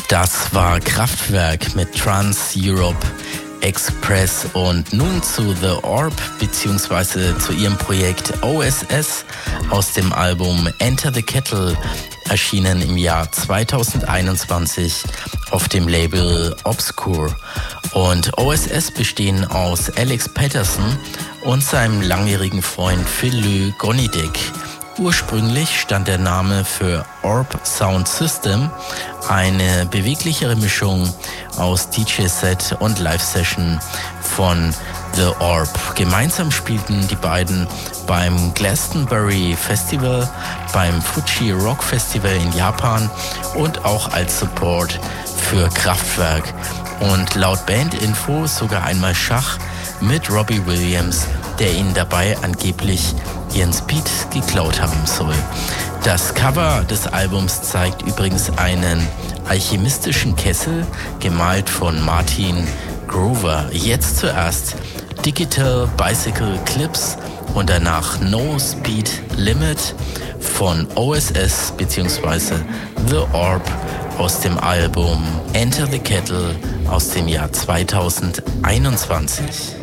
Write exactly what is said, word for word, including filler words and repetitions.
Das war Kraftwerk mit Trans Europe Express und nun zu The Orb bzw. zu ihrem Projekt O S S aus dem Album Enter the Kettle, erschienen im Jahr zweitausendeinundzwanzig auf dem Label Obscure. Und O S S bestehen aus Alex Patterson und seinem langjährigen Freund Phil Le Gonidec. Ursprünglich stand der Name für Orb Sound System, eine beweglichere Mischung aus D J-Set und Live-Session von The Orb. Gemeinsam spielten die beiden beim Glastonbury Festival, beim Fuji Rock Festival in Japan und auch als Support für Kraftwerk. Und laut Bandinfo sogar einmal Schach mit Robbie Williams, der ihnen dabei angeblich ihren Speed geklaut haben soll. Das Cover des Albums zeigt übrigens einen alchemistischen Kessel, gemalt von Martin Grover. Jetzt zuerst Digital Bicycle Clips und danach No Speed Limit von O S S bzw. The Orb aus dem Album Enter the Kettle aus dem Jahr zweitausendeinundzwanzig.